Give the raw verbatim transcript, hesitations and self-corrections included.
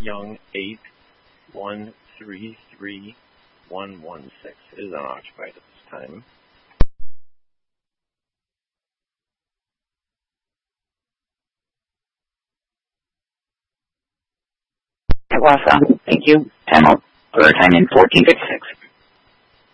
Young eight one three three one one six is unoccupied at this time. It was, um, thank you. Time out for time in fourteen fifty-six.